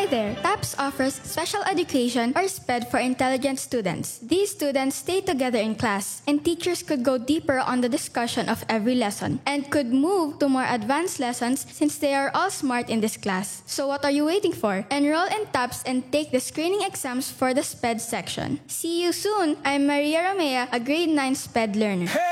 Hi there! TAPS offers special education or SPED for intelligent students. These students stay together in class, and teachers could go deeper on the discussion of every lesson and could move to more advanced lessons since they are all smart in this class. So what are you waiting for? Enroll in TAPS and take the screening exams for the SPED section. See you soon! I'm Maria Romea, a grade 9 SPED learner.